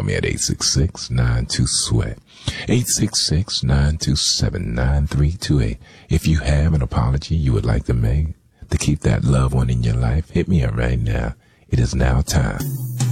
Call me at 866-92-SWEAT. 866-927-9328. If you have an apology you would like to make to keep that loved one in your life, hit me up right now. It is now time